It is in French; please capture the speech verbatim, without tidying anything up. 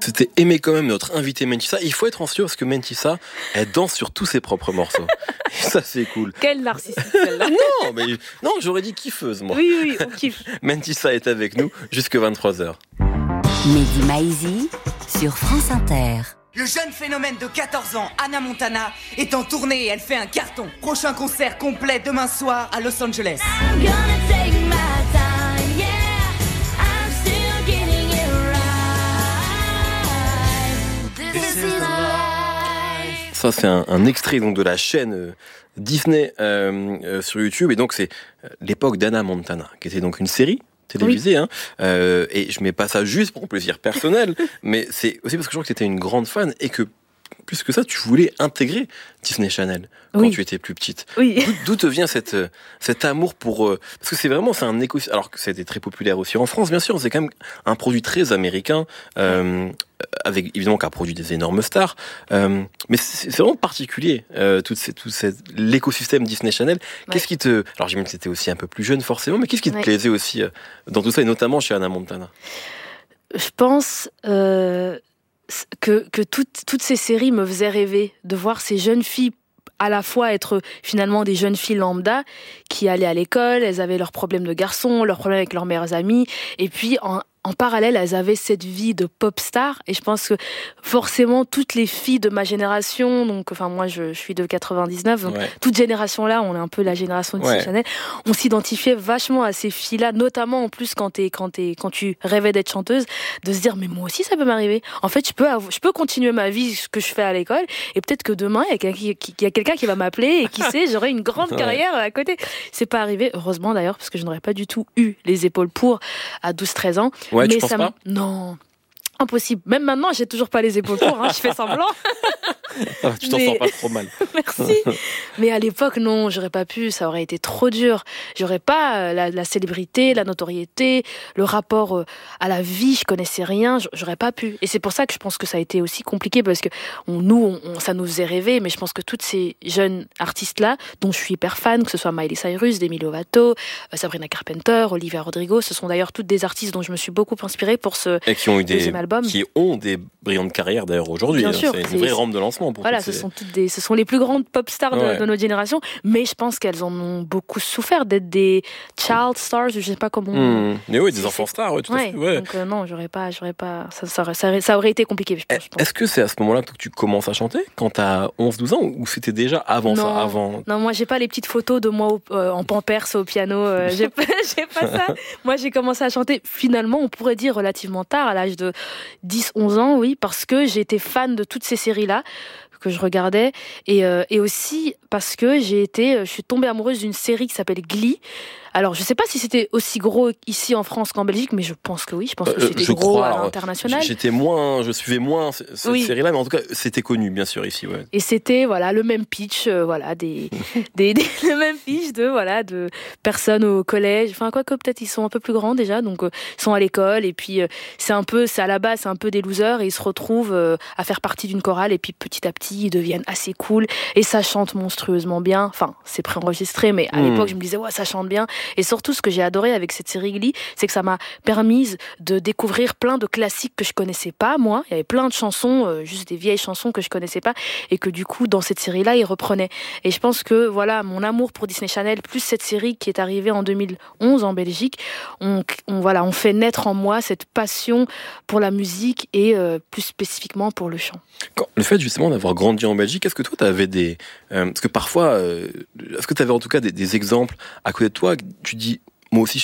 C'était aimer quand même notre invité Mentissa. Il faut être en studio parce que Mentissa, elle danse sur tous ses propres morceaux. Et ça, c'est cool. Quelle narcissique celle-là. Non, mais non, j'aurais dit kiffeuse, moi. Oui, oui, on kiffe. Mentissa est avec nous jusqu'à vingt-trois heures. Mehdi Maizi sur France Inter. Le jeune phénomène de quatorze ans, Hannah Montana, est en tournée et elle fait un carton. Prochain concert complet demain soir à Los Angeles. I'm gonna take my time, yeah. I'm still getting it right. This is life. Ça, c'est un, un extrait donc de la chaîne euh, Disney euh, euh, sur YouTube. Et donc, c'est euh, l'époque d'Hannah Montana, qui était donc une série télévisée, oui. hein. Euh, et je mets pas ça juste pour mon plaisir personnel, mais c'est aussi parce que je crois que tu étais une grande fan et que plus que ça, tu voulais intégrer Disney Channel quand oui. tu étais plus petite. Oui. D'où, d'où te vient cette, cet amour pour... Euh, parce que c'est vraiment, c'est un écosystème... Alors que c'était très populaire aussi en France, bien sûr, c'est quand même un produit très américain, euh, avec évidemment qui a produit des énormes stars, euh, mais c'est, c'est vraiment particulier, euh, tout, ces, tout ces, l'écosystème Disney Channel. Ouais. Qu'est-ce qui te... Alors j'imagine que c'était aussi un peu plus jeune forcément, mais qu'est-ce qui te ouais. plaisait aussi euh, dans tout ça, et notamment chez Hannah Montana? Je pense... Euh... que, que toutes, toutes ces séries me faisaient rêver de voir ces jeunes filles à la fois être finalement des jeunes filles lambda qui allaient à l'école, elles avaient leurs problèmes de garçons, leurs problèmes avec leurs meilleurs amis, et puis en, en parallèle, elles avaient cette vie de pop star. Et je pense que forcément, toutes les filles de ma génération, donc enfin moi je, je suis de quatre-vingt-dix-neuf, donc ouais. toute génération-là, on est un peu la génération de Disney Channel, on s'identifiait vachement à ces filles-là, notamment en plus quand, t'es, quand, t'es, quand tu rêvais d'être chanteuse, de se dire mais moi aussi ça peut m'arriver. En fait, je peux, avoir, je peux continuer ma vie, ce que je fais à l'école, et peut-être que demain, il y a quelqu'un qui, qui, y a quelqu'un qui va m'appeler, et qui sait, j'aurai une grande ouais. carrière à côté. C'est pas arrivé, heureusement d'ailleurs, parce que je n'aurais pas du tout eu les épaules pour à douze treize ans. Ouais, mais tu penses ça pas m... Non, impossible. Même maintenant, j'ai toujours pas les épaules pour, hein, je fais semblant. Ah, tu t'en mais... sors pas trop mal. Merci. Mais à l'époque, non, j'aurais pas pu, ça aurait été trop dur. J'aurais pas la, la célébrité, la notoriété, le rapport à la vie, je connaissais rien, j'aurais pas pu. Et c'est pour ça que je pense que ça a été aussi compliqué, parce que on, nous, on, on, ça nous faisait rêver, mais je pense que toutes ces jeunes artistes-là, dont je suis hyper fan, que ce soit Miley Cyrus, Demi Lovato, Sabrina Carpenter, Olivia Rodrigo, ce sont d'ailleurs toutes des artistes dont je me suis beaucoup inspirée pour ce Et qui ont eu deuxième des, album. Qui ont des brillantes carrières d'ailleurs aujourd'hui. Bien hein, sûr, c'est une c'est, vraie rampe de lancement. Pour voilà, ces... ce sont toutes des, ce sont les plus grandes pop stars de, ouais. de notre génération, mais je pense qu'elles en ont beaucoup souffert d'être des child stars, je sais pas comment. Mmh. Mais oui, des c'est, enfants stars, ouais, tout ouais, à fait. Ouais. Donc euh, non, j'aurais pas, j'aurais pas, ça, ça, ça, ça aurait été compliqué. Je pense, je pense. Est-ce que c'est à ce moment-là que tu commences à chanter quand t'as onze douze ans, ou c'était déjà avant non, ça, avant? Non, moi j'ai pas les petites photos de moi au, euh, en pampers au piano. Euh, j'ai, pas, j'ai pas ça. Moi j'ai commencé à chanter finalement, on pourrait dire relativement tard, à l'âge de dix onze ans, oui, parce que j'étais fan de toutes ces séries-là que je regardais, et, euh, et aussi parce que j'ai été, je suis tombée amoureuse d'une série qui s'appelle Glee. Alors, je sais pas si c'était aussi gros ici en France qu'en Belgique, mais je pense que oui. Je pense que c'était euh, gros crois, à l'international. J'étais moins, je suivais moins cette oui. série-là, mais en tout cas, c'était connu, bien sûr, ici. Ouais. Et c'était, voilà, le même pitch, euh, voilà, des, des, des, le même pitch de, voilà, de personnes au collège. Enfin, quoi que peut-être ils sont un peu plus grands déjà, donc euh, ils sont à l'école, et puis euh, c'est un peu, c'est à la base, c'est un peu des losers, et ils se retrouvent euh, à faire partie d'une chorale, et puis petit à petit, ils deviennent assez cool, et ça chante monstrueusement bien. Enfin, c'est préenregistré, mais à mmh. l'époque, je me disais, ouais, ça chante bien. Et surtout, ce que j'ai adoré avec cette série Glee, c'est que ça m'a permis de découvrir plein de classiques que je connaissais pas, moi. Il y avait plein de chansons, euh, juste des vieilles chansons que je connaissais pas, et que du coup, dans cette série-là, ils reprenaient. Et je pense que, voilà, mon amour pour Disney Channel, plus cette série qui est arrivée en deux mille onze en Belgique, on, on, voilà, on fait naître en moi cette passion pour la musique et euh, plus spécifiquement pour le chant. Quand, le fait justement d'avoir grandi en Belgique, est-ce que toi, tu avais des... Euh, parce que parfois, euh, est-ce que tu avais en tout cas des, des exemples à côté de toi, tu dis, moi aussi